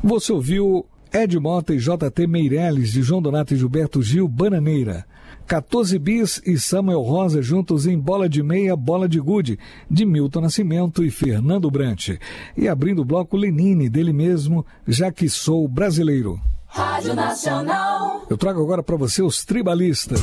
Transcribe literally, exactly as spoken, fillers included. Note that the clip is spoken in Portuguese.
Você ouviu Ed Mota e J T Meirelles, de João Donato e Gilberto Gil, Bananeira. quatorze Bis e Samuel Rosa juntos em Bola de Meia, Bola de Gude, de Milton Nascimento e Fernando Brant. E abrindo o bloco Lenine, dele mesmo, Já Que Sou Brasileiro. Rádio Nacional. Eu trago agora para você os Tribalistas.